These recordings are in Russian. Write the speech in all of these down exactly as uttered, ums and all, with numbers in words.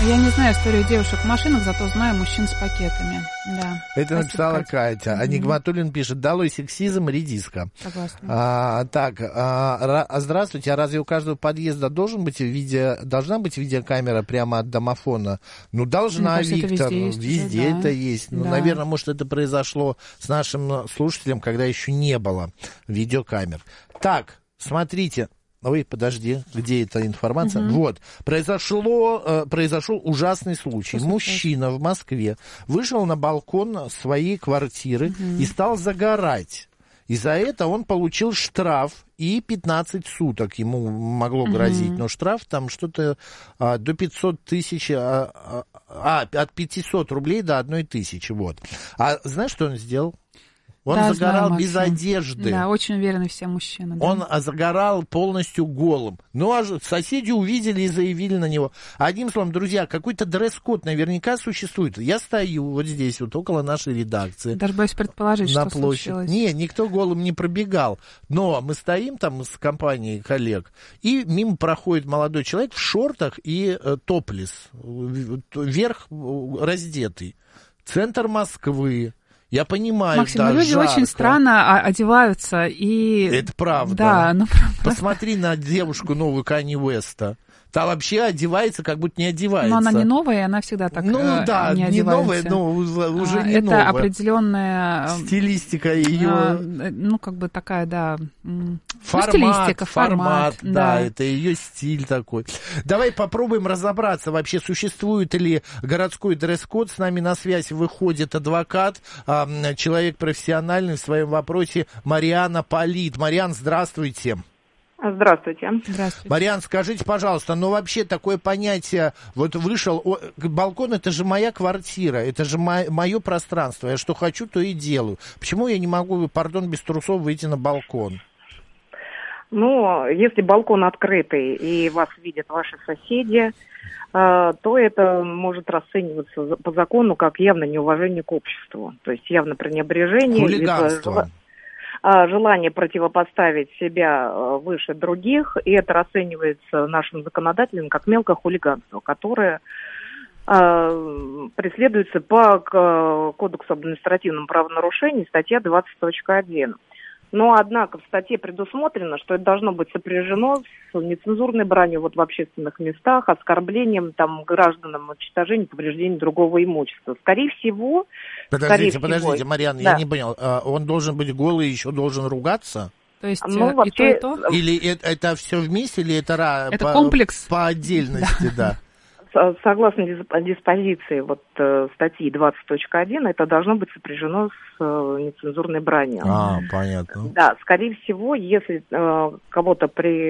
Я не знаю историю девушек в машинах, зато знаю мужчин с пакетами. Да. Это Спасибо, написала Катя. Катя. А Нигматуллин пишет: долой сексизм, редиска. Согласна. А, так, а, а, здравствуйте, а разве у каждого подъезда должен быть видео, должна быть видеокамера прямо от домофона? Ну, должна, кажется, это Виктор. везде есть Везде уже, да. это есть. Ну, Да. наверное, может, это произошло с нашим слушателем, когда еще не было видеокамер. Так, смотрите. Ой, подожди, где эта информация? Угу. Вот, произошло, э, произошел ужасный случай. Мужчина в Москве вышел на балкон своей квартиры угу. и стал загорать. И за это он получил штраф, и пятнадцать суток ему могло грозить. Угу. Но штраф там что-то а, до пятьсот тысяч, а, а, от пятисот рублей до одной тысячи, вот. А знаешь, что он сделал? Он да, загорал знаю, без одежды. Да, очень уверены все мужчины. Да. Он загорал полностью голым. Ну, а соседи увидели и заявили на него. Одним словом, друзья, какой-то дресс-код наверняка существует. Я стою вот здесь, вот около нашей редакции. Даже боюсь предположить, на что площадь. случилось. Не, никто голым не пробегал. Но мы стоим там с компанией коллег, и мимо проходит молодой человек в шортах и э, топлес. Вверх раздетый. Центр Москвы. Я понимаю, Максим, да, люди жарко. очень странно одеваются, и... Это правда. Да, ну... Посмотри на девушку новую Канье Уэста. Та вообще одевается, как будто не одевается. Но она не новая, и она всегда так ну, э, да, не не одевается. новая, но уже а, не это новая. Это определенная... Стилистика ее... А, ну, как бы такая, да... Формат, ну, стилистика, формат. формат да, да, это ее стиль такой. Давай попробуем разобраться, вообще существует ли городской дресс-код. С нами на связь выходит адвокат, человек профессиональный в своем вопросе, Марианна Полит. Мариан, здравствуйте. Здравствуйте. Здравствуйте. Мариан, скажите, пожалуйста, ну вообще такое понятие, вот вышел, о, балкон, это же моя квартира, это же мо, мое пространство, я что хочу, то и делаю. Почему я не могу, пардон, без трусов выйти на балкон? Ну, если балкон открытый и вас видят ваши соседи, то это может расцениваться по закону как явно неуважение к обществу, то есть явно пренебрежение. Хулиганство. Желание противопоставить себя выше других, и это расценивается нашим законодателем как мелкое хулиганство, которое э, преследуется по Кодексу об административном правонарушении, статья двадцать точка один. Но, однако, в статье предусмотрено, что это должно быть сопряжено с нецензурной бранью вот в общественных местах, оскорблением там, гражданам, уничтожением, повреждением другого имущества. Скорее всего... Подождите, скорее подождите, всего, Марьяна, да. я не понял. Он должен быть голый и еще должен ругаться? То есть ну, и вообще... то, и то? Или это, это все вместе, или это, это по, комплекс? По отдельности, да. Согласно диспозиции вот, статьи двадцать точка один, это должно быть сопряжено с нецензурной бранью. А, понятно. Да, скорее всего, если э, кого-то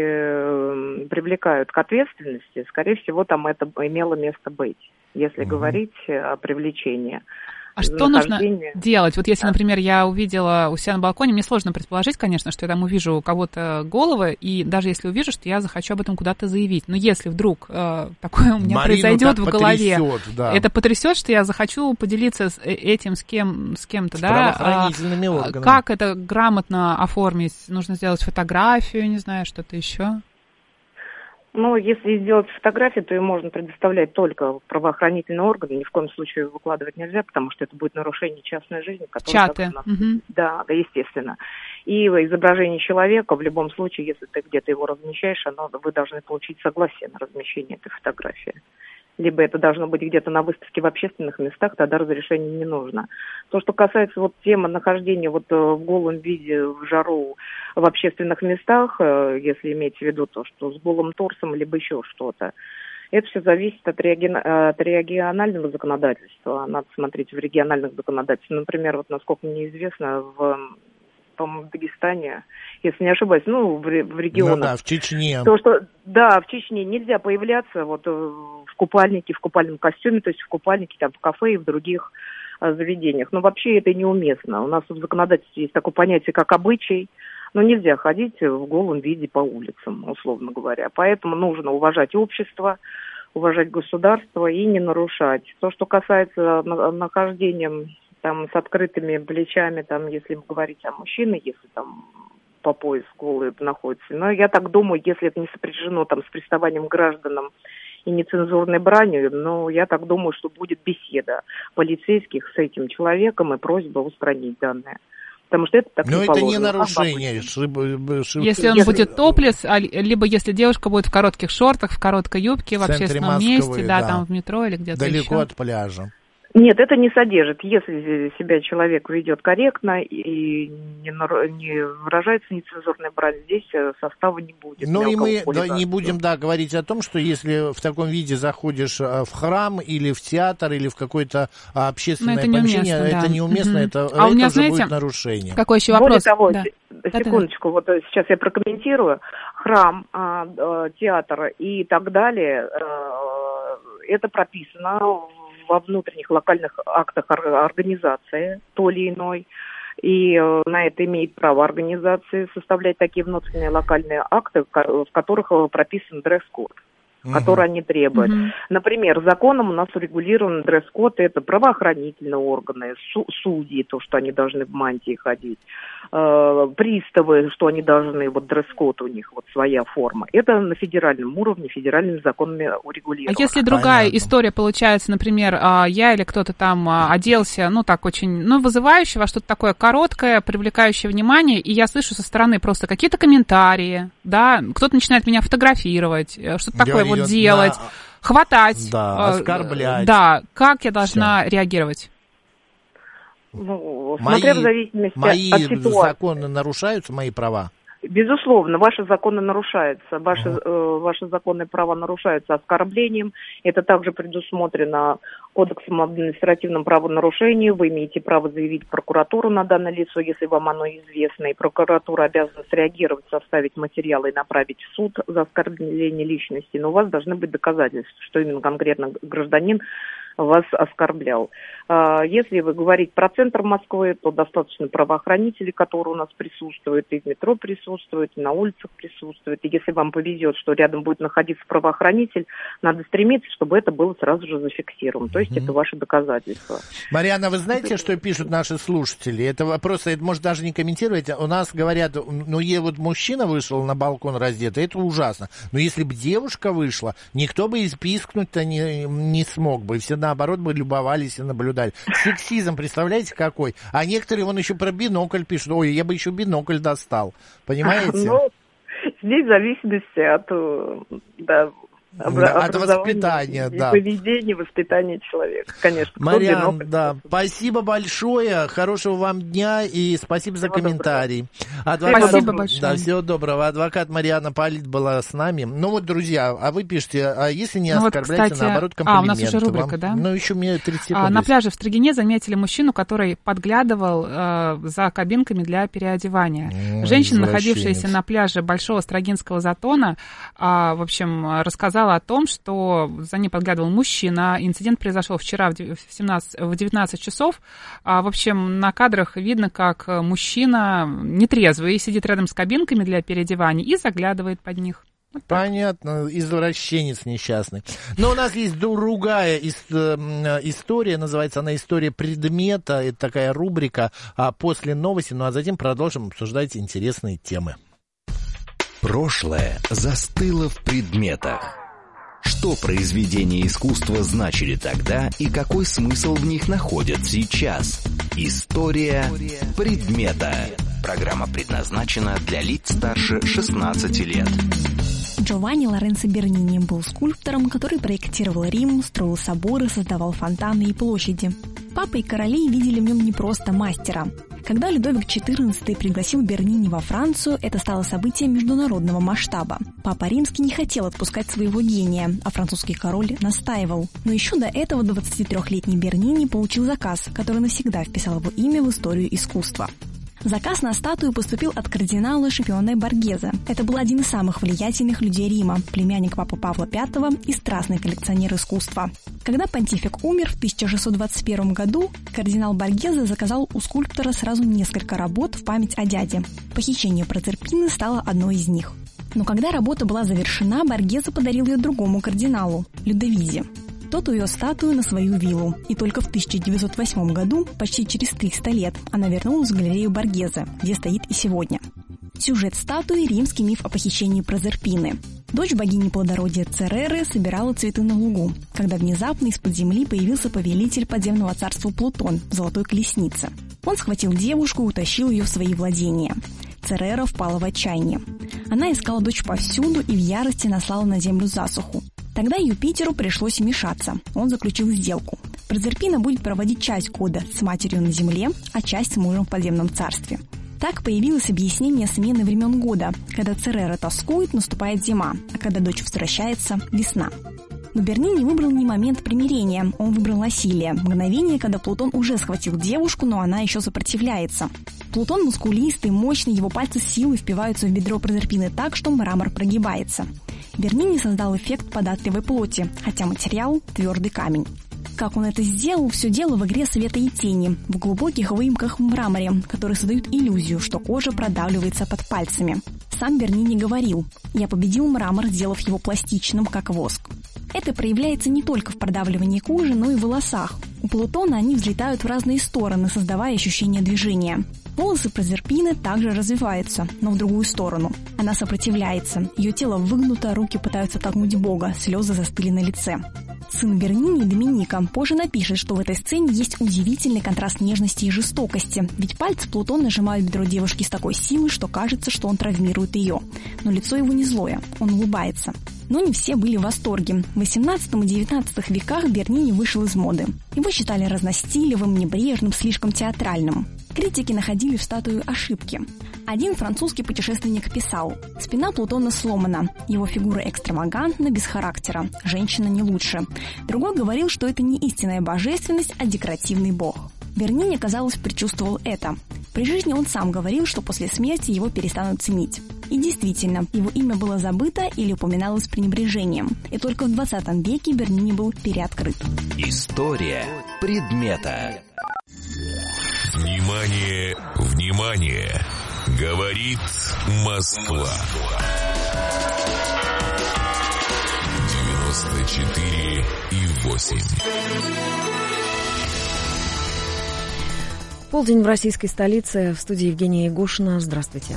при, привлекают к ответственности, скорее всего, там это имело место быть, если угу. говорить о привлечении. А что нужно делать? Вот если, например, я увидела у себя на балконе, мне сложно предположить, конечно, что я там увижу у кого-то головы, и даже если увижу, что я захочу об этом куда-то заявить. Но если вдруг э, такое у меня Марину произойдет в голове, потрясет, да. это потрясет, что я захочу поделиться с этим с кем с кем-то, с да? правоохранительными а, органами. Как это грамотно оформить? Нужно сделать фотографию, не знаю, что-то еще. Ну, если сделать фотографию, то ее можно предоставлять только правоохранительные органы. Ни в коем случае выкладывать нельзя, потому что это будет нарушение частной жизни. Чаты. Нас... Угу. Да, да, естественно. И изображение человека, в любом случае, если ты где-то его размещаешь, оно, вы должны получить согласие на размещение этой фотографии. Либо это должно быть где-то на выставке в общественных местах, тогда разрешение не нужно. То, что касается вот темы нахождения вот в голом виде в жару в общественных местах, если иметь в виду то, что с голым торсом, либо еще что-то, это все зависит от, реги... от регионального законодательства. Надо смотреть в региональных законодательствах. Например, вот насколько мне известно, в по-моему, в Дагестане, если не ошибаюсь, ну, в, в регионах. Ну да, в Чечне. То, что, да, в Чечне нельзя появляться вот в купальнике, в купальном костюме, то есть в купальнике, там, в кафе и в других а, заведениях. Но вообще это неуместно. У нас в законодательстве есть такое понятие, как обычай, но нельзя ходить в голом виде по улицам, условно говоря. Поэтому нужно уважать общество, уважать государство и не нарушать. То, что касается нахождения там с открытыми плечами, там, если говорить о мужчине, если там по пояс голый находится. Но я так думаю, если это не сопряжено там с приставанием к гражданам и нецензурной бранью, но я так думаю, что будет беседа полицейских с этим человеком и просьба устранить данное. Потому что это так не положено. Но это не нарушение. Шиб, шиб... Если он если... будет топлес, либо если девушка будет в коротких шортах, в короткой юбке, в, в общественном Москвы, месте, да, да, там в метро или где-то далеко еще. От пляжа. Нет, это не содержит. Если себя человек ведет корректно и не, не выражается нецензурной бранью, здесь состава не будет. Ну и мы да, не будем, да, говорить о том, что если в таком виде заходишь в храм или в театр или в какое-то общественное это помещение, неуместно, да. это неуместно, угу. это, а это меня, уже знаете, будет нарушение. Какой еще вопрос? Более того, да. секундочку, вот сейчас я прокомментирую. Храм, театр и так далее, это прописано во внутренних локальных актах организации, то или иной, и на это имеет право организации составлять такие внутренние локальные акты, в которых прописан дресс-код, uh-huh. который они требуют. Uh-huh. Например, законом у нас урегулирован дресс-код, это правоохранительные органы, су- судьи, то, что они должны в мантии ходить, э- приставы, что они должны, вот дресс-код у них, вот своя форма. Это на федеральном уровне, федеральными законами урегулировано. А если другая Понятно. История получается, например, я или кто-то там оделся, ну, так очень, ну, вызывающего, что-то такое короткое, привлекающее внимание, и я слышу со стороны просто какие-то комментарии, да, кто-то начинает меня фотографировать, что-то такое вот делать, на... хватать, да, оскорблять. Да, как я должна Всё. Реагировать? Ну, смотря мои, в зависимости мои от ситуации. Мои законы нарушаются, мои права? Безусловно, ваши законы нарушаются, ваши, uh-huh. э, ваши законные права нарушаются оскорблением. Это также предусмотрено Кодексом об административном правонарушении. Вы имеете право заявить прокуратуру на данное лицо, если вам оно известно, и прокуратура обязана среагировать, составить материалы и направить в суд за оскорбление личности. Но у вас должны быть доказательства, что именно конкретно гражданин вас оскорблял. Если вы говорите про центр Москвы, то достаточно правоохранителей, которые у нас присутствуют, и в метро присутствуют, и на улицах присутствуют. И если вам повезет, что рядом будет находиться правоохранитель, надо стремиться, чтобы это было сразу же зафиксировано. То есть mm-hmm. это ваше доказательство. Марьяна, вы знаете, что пишут наши слушатели? Это вопрос, это может даже не комментировать. У нас говорят, ну, вот мужчина вышел на балкон раздетый, это ужасно. Но если бы девушка вышла, никто бы и пискнуть-то не, не смог бы. Все наоборот бы любовались и наблюдали. Сексизм, представляете, какой? А некоторые, вон еще про бинокль пишут. Ой, я бы еще бинокль достал. Понимаете? Ну, здесь в зависимости от, да, обра- от воспитания, да. Поведения, воспитания человека, конечно. Марьян, да, спасибо большое, хорошего вам дня и спасибо всего за комментарий. Адвокат, спасибо большое. Да, всего доброго. Адвокат Марьяна Полит была с нами. Ну вот, друзья, а вы пишете, а если не ну оскорбляйте, вот, кстати, наоборот, комплименты. А, у нас уже рубрика, вам, да? Ну, еще мне тридцать секунд. А, на пляже в Строгине заметили мужчину, который подглядывал э, за кабинками для переодевания. Ой, Женщина, находившаяся на пляже Большого Строгинского затона, э, в общем, рассказала о том, что за ней подглядывал мужчина. Инцидент произошел вчера в девятнадцать часов. В общем, на кадрах видно, как мужчина нетрезвый сидит рядом с кабинками для переодевания и заглядывает под них. Вот Понятно, извращенец несчастный. Но у нас есть другая история, называется она «История предмета». Это такая рубрика после новости, ну а затем продолжим обсуждать интересные темы. Прошлое застыло в предметах. Что произведения искусства значили тогда и какой смысл в них находят сейчас? История предмета. Программа предназначена для лиц старше шестнадцати лет. Джованни Лоренцо Бернини был скульптором, который проектировал Рим, строил соборы, создавал фонтаны и площади. Папа и короли видели в нем не просто мастера. Когда Людовик четырнадцатый пригласил Бернини во Францию, это стало событием международного масштаба. Папа Римский не хотел отпускать своего гения, а французский король настаивал. Но еще до этого двадцатитрёхлетний Бернини получил заказ, который навсегда вписал его имя в историю искусства. Заказ на статую поступил от кардинала Шипионе Боргезе. Это был один из самых влиятельных людей Рима, племянник папы Павла Пятого и страстный коллекционер искусства. Когда понтифик умер в тысяча шестьсот двадцать первом году, кардинал Боргезе заказал у скульптора сразу несколько работ в память о дяде. Похищение Прозерпины стало одной из них. Но когда работа была завершена, Боргезе подарил ее другому кардиналу – Людовизе. Тот увез статую на свою виллу, и только в тысяча девятьсот восьмом году, почти через триста лет, она вернулась в галерею Боргезе, где стоит и сегодня. Сюжет статуи – римский миф о похищении Прозерпины. Дочь богини плодородия Цереры собирала цветы на лугу, когда внезапно из-под земли появился повелитель подземного царства Плутон в золотой колеснице. Он схватил девушку и утащил ее в свои владения. Церера впала в отчаяние. Она искала дочь повсюду и в ярости наслала на землю засуху. Тогда Юпитеру пришлось вмешаться. Он заключил сделку. Прозерпина будет проводить часть года с матерью на земле, а часть с мужем в подземном царстве. Так появилось объяснение смены времен года. Когда Церера тоскует, наступает зима, а когда дочь возвращается – весна. Но Бернини выбрал не момент примирения, он выбрал насилие. Мгновение, когда Плутон уже схватил девушку, но она еще сопротивляется. Плутон мускулистый, мощный, его пальцы с силой впиваются в бедро Прозерпины так, что мрамор прогибается. Бернини создал эффект податливой плоти, хотя материал – твердый камень. Как он это сделал, все дело в игре света и тени, в глубоких выемках в мраморе, которые создают иллюзию, что кожа продавливается под пальцами. Сам Бернини говорил: «Я победил мрамор, сделав его пластичным, как воск». Это проявляется не только в продавливании кожи, но и в волосах. У Плутона они взлетают в разные стороны, создавая ощущение движения. Волосы Прозерпины также развиваются, но в другую сторону. Она сопротивляется, ее тело выгнуто, руки пытаются толкнуть Бога, слезы застыли на лице. Сын Бернини, Доминика, позже напишет, что в этой сцене есть удивительный контраст нежности и жестокости, ведь пальцы Плутона сжимают бедро девушки с такой силой, что кажется, что он травмирует ее. Но лицо его не злое, он улыбается. Но не все были в восторге. В восемнадцатом и девятнадцатом веках Бернини вышел из моды. Его считали разностилевым, небрежным, слишком театральным. Критики находили в статую ошибки. Один французский путешественник писал: «Спина Плутона сломана, его фигура экстравагантна, без характера, женщина не лучше». Другой говорил, что это не истинная божественность, а декоративный бог. Бернини, казалось, предчувствовал это. При жизни он сам говорил, что после смерти его перестанут ценить. И действительно, его имя было забыто или упоминалось с пренебрежением. И только в двадцатом веке Бернини был переоткрыт. История предмета. Внимание, внимание! Говорит Москва. девяносто четыре и восемь. Полдень в российской столице. В студии Евгения Ягушина. Здравствуйте.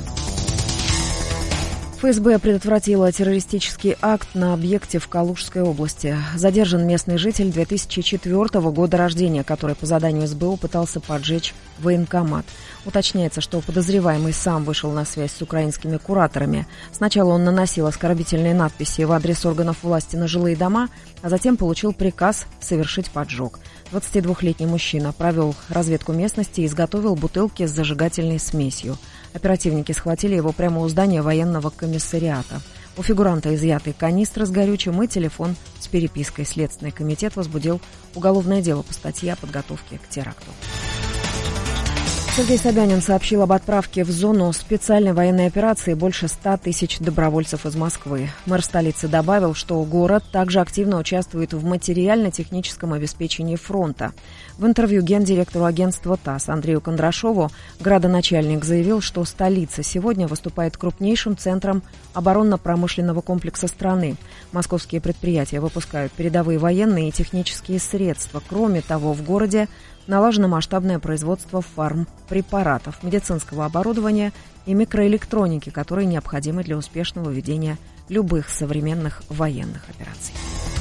ФСБ предотвратила террористический акт на объекте в Калужской области. Задержан местный житель две тысячи четвёртого года рождения, который по заданию СБУ пытался поджечь военкомат. Уточняется, что подозреваемый сам вышел на связь с украинскими кураторами. Сначала он наносил оскорбительные надписи в адрес органов власти на жилые дома, а затем получил приказ совершить поджог. двадцатидвухлетний мужчина провел разведку местности и изготовил бутылки с зажигательной смесью. Оперативники схватили его прямо у здания военного комиссариата. У фигуранта изъяты канистры с горючим и телефон с перепиской. Следственный комитет возбудил уголовное дело по статье о подготовке к теракту. Сергей Собянин сообщил об отправке в зону специальной военной операции больше ста тысяч добровольцев из Москвы. Мэр столицы добавил, что город также активно участвует в материально-техническом обеспечении фронта. В интервью гендиректору агентства ТАСС Андрею Кондрашову градоначальник заявил, что столица сегодня выступает крупнейшим центром оборонно-промышленного комплекса страны. Московские предприятия выпускают передовые военные и технические средства. Кроме того, в городе налажено масштабное производство фармпрепаратов, медицинского оборудования и микроэлектроники, которые необходимы для успешного ведения любых современных военных операций.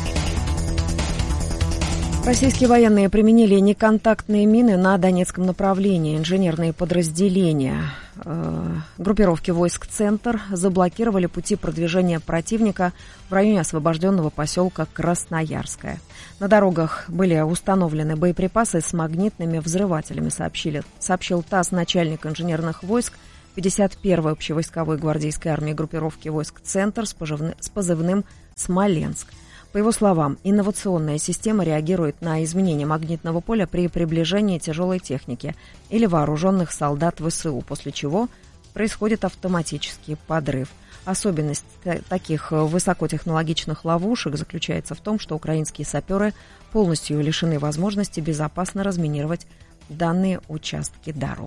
Российские военные применили неконтактные мины на Донецком направлении. Инженерные подразделения э, группировки войск «Центр» заблокировали пути продвижения противника в районе освобожденного поселка Красноярское. На дорогах были установлены боеприпасы с магнитными взрывателями, сообщили, сообщил ТАСС начальник инженерных войск пятьдесят первой общевойсковой гвардейской армии группировки войск «Центр» с позывным «Смоленск». По его словам, инновационная система реагирует на изменения магнитного поля при приближении тяжелой техники или вооруженных солдат ВСУ, после чего происходит автоматический подрыв. Особенность таких высокотехнологичных ловушек заключается в том, что украинские саперы полностью лишены возможности безопасно разминировать данные участки дорог.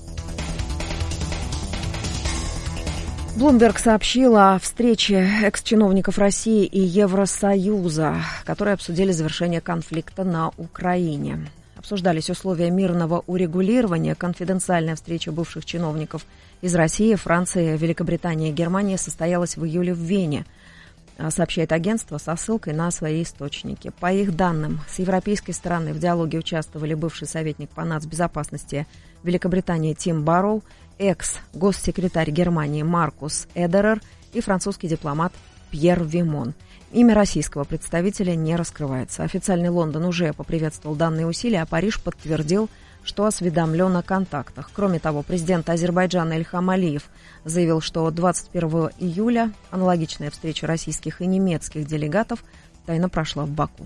Bloomberg сообщил о встрече экс-чиновников России и Евросоюза, которые обсудили завершение конфликта на Украине. Обсуждались условия мирного урегулирования. Конфиденциальная встреча бывших чиновников из России, Франции, Великобритании и Германии состоялась в июле в Вене. сообщает агентство со ссылкой на свои источники. По их данным, с европейской стороны в диалоге участвовали бывший советник по нацбезопасности Великобритании Тим Барроу, экс-госсекретарь Германии Маркус Эдерер и французский дипломат Пьер Вимон. Имя российского представителя не раскрывается. Официальный Лондон уже поприветствовал данные усилия, а Париж подтвердил, что осведомлен о контактах. Кроме того, президент Азербайджана Ильхам Алиев заявил, что двадцать первого июля аналогичная встреча российских и немецких делегатов тайно прошла в Баку.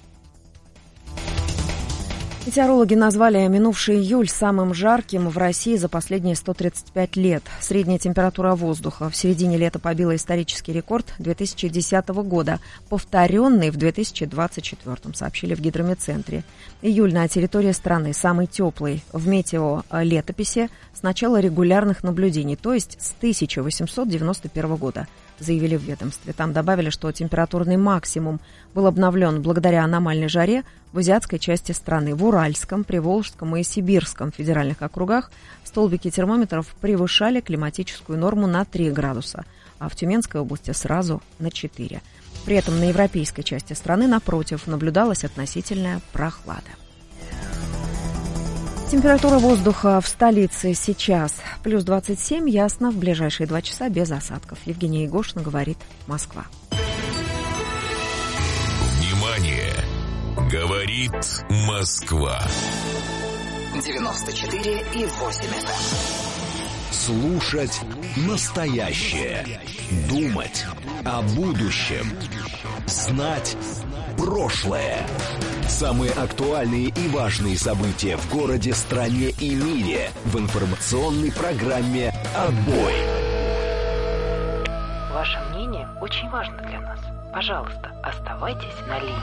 Метеорологи назвали минувший июль самым жарким в России за последние сто тридцать пять лет. Средняя температура воздуха в середине лета побила исторический рекорд две тысячи десятого года, повторенный в две тысячи двадцать четвёртом, сообщили в гидрометцентре. Июль на территории страны самый теплый в метеолетописи с начала регулярных наблюдений, то есть с тысяча восемьсот девяносто первого года, заявили в ведомстве. Там добавили, что температурный максимум был обновлен благодаря аномальной жаре в азиатской части страны. В Уральском, Приволжском и Сибирском федеральных округах столбики термометров превышали климатическую норму на три градуса, а в Тюменской области сразу на четыре. При этом на европейской части страны, напротив, наблюдалась относительная прохлада. Температура воздуха в столице сейчас плюс двадцать семь, ясно, в ближайшие два часа без осадков. Евгения Егошина, говорит Москва. Внимание! Говорит Москва. девяносто четыре и восемь эф эм. Слушать настоящее. Думать о будущем. Знать прошлое. Самые актуальные и важные события в городе, стране и мире в информационной программе «Отбой». Ваше мнение очень важно для нас. Пожалуйста, оставайтесь на линии.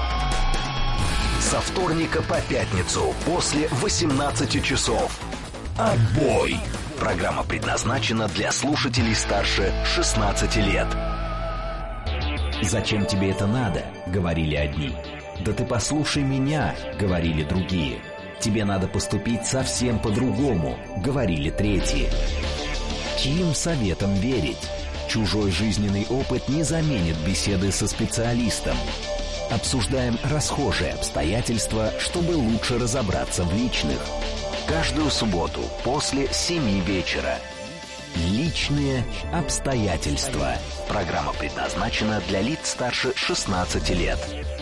Со вторника по пятницу после восемнадцати часов. «Отбой». Программа предназначена для слушателей старше шестнадцати лет. «Зачем тебе это надо?» — говорили одни. «Да ты послушай меня», — говорили другие. «Тебе надо поступить совсем по-другому», — говорили третьи. Чьим советам верить? Чужой жизненный опыт не заменит беседы со специалистом. Обсуждаем расхожие обстоятельства, чтобы лучше разобраться в личных. Каждую субботу после семи вечера. Личные обстоятельства. Программа предназначена для лиц старше шестнадцати лет.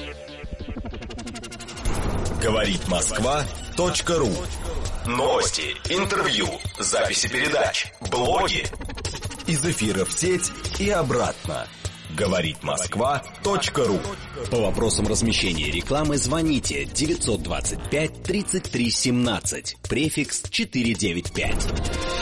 Говорит Москва точка ру. Новости, интервью, записи передач, блоги. Из эфира в сеть и обратно. Говорит Москва точка ру. По вопросам размещения рекламы звоните девятьсот двадцать пять тридцать три семнадцать, префикс четыреста девяносто пять.